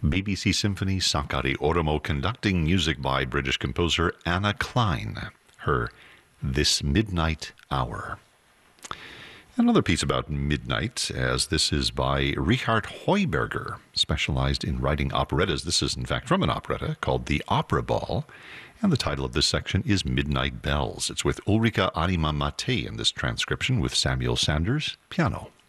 BBC Symphony Sakari Oromo conducting music by British composer Anna Klein. Her This Midnight Hour. Another piece about midnight, as this is by Richard Heuberger, specialized in writing operettas. This is, in fact, from an operetta called The Opera Ball, and the title of this section is Midnight Bells. It's with Ulrika Arima Mate in this transcription with Samuel Sanders, piano.